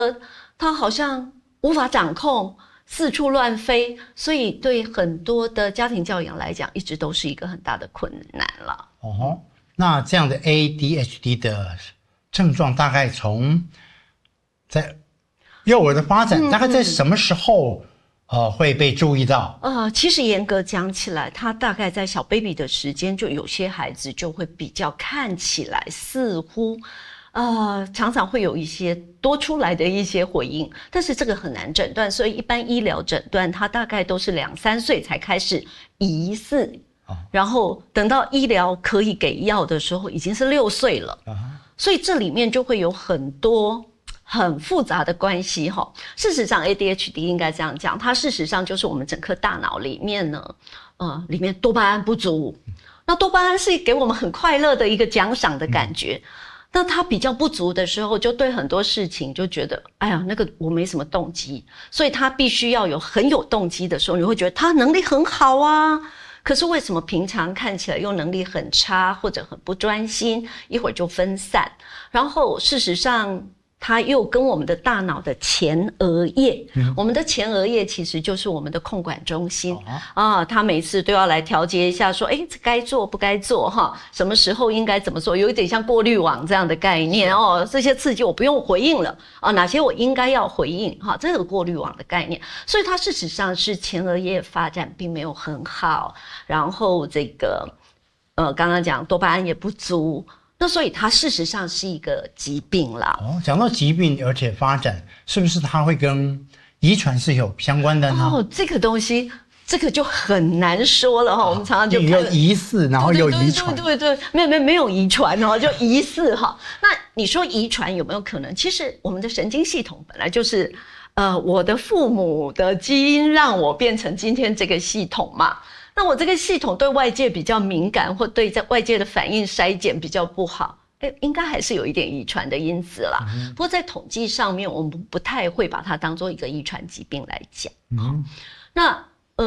他好像无法掌控，四处乱飞，所以对很多的家庭教养来讲，一直都是一个很大的困难了。 哦，那这样的 ADHD 的症状大概从在幼儿的发展，大概在什么时候会被注意到？ 其实严格讲起来，他大概在小 baby 的时间，就有些孩子就会比较看起来似乎常常会有一些多出来的一些回应，但是这个很难诊断，所以一般医疗诊断，他大概都是2、3岁才开始疑似，然后等到医疗可以给药的时候，已经是6岁了，所以这里面就会有很多很复杂的关系哈。事实上 ADHD 应该这样讲，它事实上就是我们整颗大脑里面呢，里面多巴胺不足。那多巴胺是给我们很快乐的一个奖赏的感觉，那它比较不足的时候，就对很多事情就觉得，哎呀，那个我没什么动机，所以他必须要有很有动机的时候，你会觉得他能力很好啊。可是为什么平常看起来又能力很差，或者很不专心，一会儿就分散，然后事实上它又跟我们的大脑的前额叶，我们的前额叶其实就是我们的控管中心它每次都要来调节一下，说，这该做不该做哈，什么时候应该怎么做，有一点像过滤网这样的概念这些刺激我不用回应了哪些我应该要回应哈，这个过滤网的概念，所以它事实上是前额叶发展并没有很好，然后这个刚刚讲多巴胺也不足。那所以它事实上是一个疾病啦。 讲到疾病而且发展，是不是它会跟遗传是有相关的呢？ 这个东西，这个就很难说了我们常常就有疑似，然后有遗传。 对，没有遗传就疑似那你说遗传有没有可能？其实我们的神经系统本来就是我的父母的基因让我变成今天这个系统嘛。那我这个系统对外界比较敏感，或对在外界的反应筛检比较不好，应该还是有一点遗传的因子啦。不过在统计上面，我们不太会把它当做一个遗传疾病来讲。那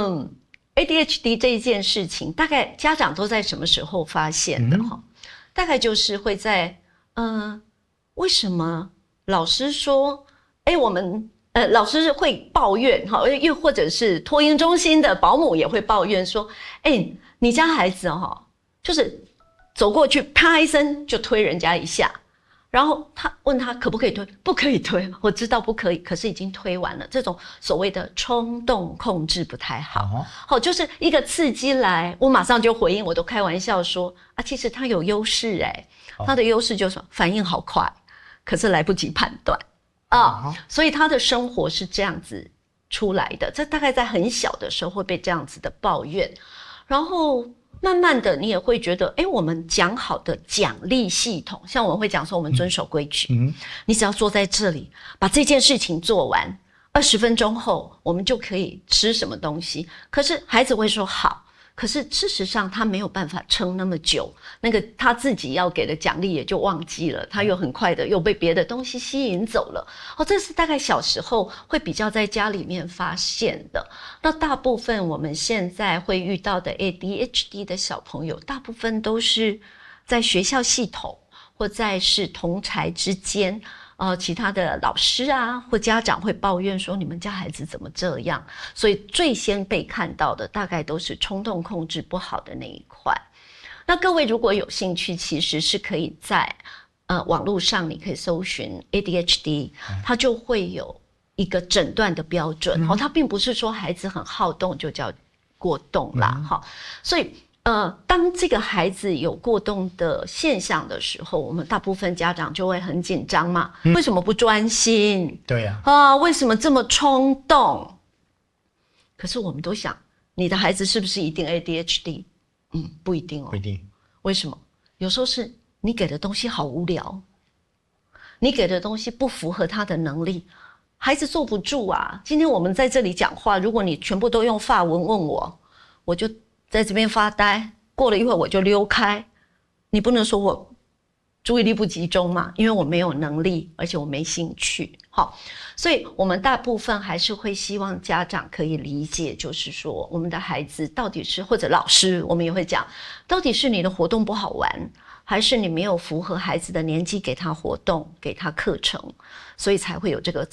ADHD 这一件事情，大概家长都在什么时候发现的大概就是会在为什么老师说我们老师会抱怨又或者是托婴中心的保姆也会抱怨说，你家孩子就是走过去啪一声就推人家一下，然后他问他可不可以推，不可以推，我知道不可以，可是已经推完了。这种所谓的冲动控制不太好，就是一个刺激来，我马上就回应，我都开玩笑说其实他有优势他的优势就是反应好快，可是来不及判断。所以他的生活是这样子出来的，这大概在很小的时候会被这样子的抱怨，然后慢慢的你也会觉得我们讲好的奖励系统，像我们会讲说我们遵守规矩，你只要坐在这里把这件事情做完，20分钟后我们就可以吃什么东西，可是孩子会说好，可是事实上他没有办法撑那么久，那个他自己要给的奖励也就忘记了，他又很快的又被别的东西吸引走了。这是大概小时候会比较在家里面发现的。那大部分我们现在会遇到的 ADHD 的小朋友，大部分都是在学校系统或在是同侪之间其他的老师或家长会抱怨说你们家孩子怎么这样，所以最先被看到的大概都是冲动控制不好的那一块。那各位如果有兴趣，其实是可以在网络上你可以搜寻 ADHD，它就会有一个诊断的标准它并不是说孩子很好动就叫过动啦所以当这个孩子有过动的现象的时候，我们大部分家长就会很紧张嘛，为什么不专心？ 对呀为什么这么冲动？可是我们都想，你的孩子是不是一定 ADHD？不一定不一定。 为什么？有时候是你给的东西好无聊，你给的东西不符合他的能力，孩子坐不住啊。今天我们在这里讲话，如果你全部都用法文问我，我就在这边发呆，过了一会儿我就溜开，你不能说我注意力不集中嘛，因为我没有能力，而且我没兴趣。所以我们大部分还是会希望家长可以理解，就是说我们的孩子到底是，或者老师我们也会讲，到底是你的活动不好玩， 还是你没有符合孩子的年纪给他活动、给他课程，所以才会有这个